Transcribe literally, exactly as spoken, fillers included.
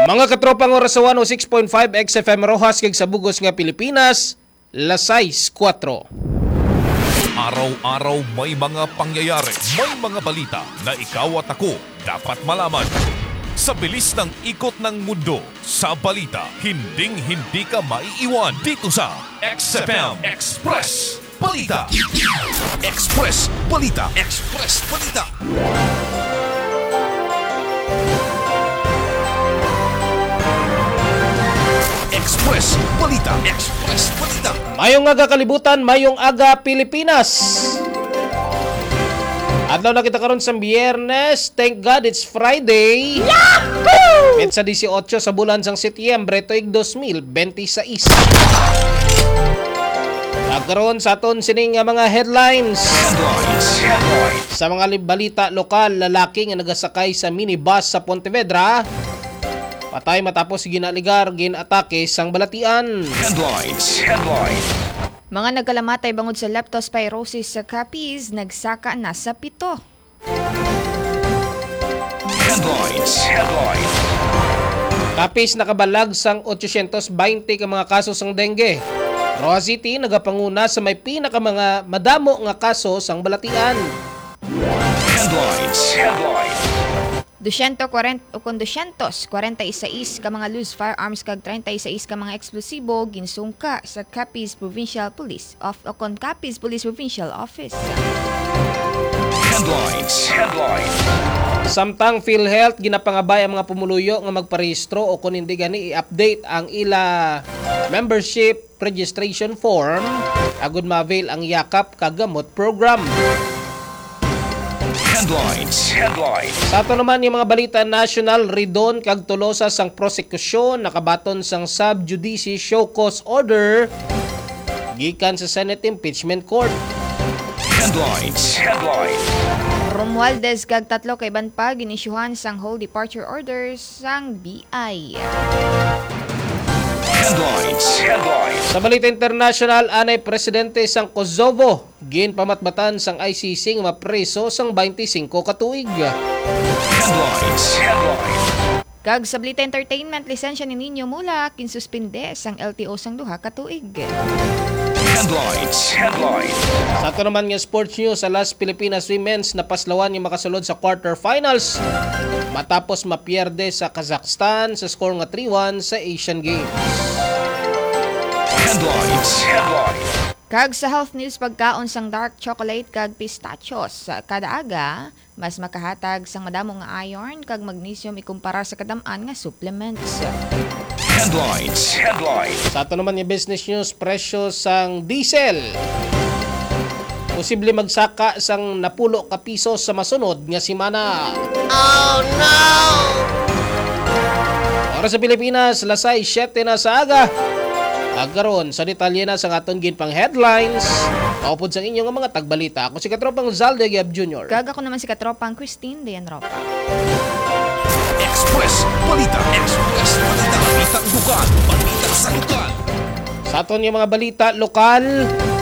Mga katropang oras sa one oh six point five X F M Rojas kag sa bugos nga Pilipinas, Lasais four. Araw-araw may mga pangyayari, may mga balita na ikaw at ako dapat malaman. Sa bilis ng ikot ng mundo, sa balita, hinding-hindi ka maiiwan dito sa X F M Express Balita. Express Balita. Express Balita. Express Balita. Express Balita. Mayong aga kalibutan, mayong aga Pilipinas. Adlaw na kita karon sa Biyernes. Thank God it's Friday. Yahoo! Met sa eighteen sa bulan sang Setyembre tuig twenty twenty-six. Nagkaroon sa aton sining nga mga headlines. Headlines. Headlines. Sa mga balita lokal, lalaki nga nagasakay sa minibus sa Pontevedra patay matapos ginaligar ginatake sang balatian. Headlines. Headlines. Mga nagkalamatay bangod sa leptospirosis sa Capiz, nagsaka na sa pito. Headlines. Headlines. Capiz nakabalag sang eight twenty ka mga kaso sang dengue. Roa City nagapanguna sa may pinaka mga madamo nga kaso sang balatian. Headlines. Headlines. two forty o kung two forty-six ka mga loose firearms kag thirty-six ka mga eksplosibo ginsungka sa Capiz Provincial Police of o kung Capiz Police Provincial Office. Headlines. Headlines. Samtang PhilHealth ginapangabay ang mga pumuluyo nga magparehistro o kung hindi gani i-update ang ila membership registration form agud ma-avail ang yakap kagamot program. Headlines. Headlines. Sa ato naman yung mga balita national, ridon kag tulosa sang prosekusyon nakabaton sang sub judice show cause order gikan sa Senate Impeachment Court. Headlines. Headlines. Romualdez kag tatlo kay ban pa ginisyuhan sang whole departure orders sang B I. Headlines. Headlines. Sa balita international, anay presidente sang Kosovo ginpamatbatan sang I C C nga mapreso sang twenty-five ka tuig. Headlines. Headlines. Kag sa balita entertainment, lisensya ni Nino Mula kinsuspinde sang L T O sang duha ka tuig. Headlines. Headlines. Sa ato naman nga sports news, sa Las Pilipinas Women's napaslawan yung makasulod sa quarterfinals matapos mapierde sa Kazakhstan sa score nga three one sa Asian Games. Headlines. Headlines. Kag sa health news, pagkaon sang dark chocolate kag pistachios kada aga mas makahatag sang madamo nga iron kag magnesium ikumpara sa kadam-an nga supplements. Headlines. Headlines. Sa ato naman yung business news, presyo sang diesel posible magsaka sang napulo ka piso sa masunod nga semana. Oh no! Para sa Pilipinas, lasay seven na sa aga. Agaron sa detalye na sa aton ginpang headlines. Kaupod sa inyong mga tagbalita. Ako si Katropang Zalde Gab Junior Kag ako naman si Katropang Christine Dean Ropa. Express Balita. Express Balita. Balitang lugar. Balitang sa lugar. Sa aton yung mga balita lokal,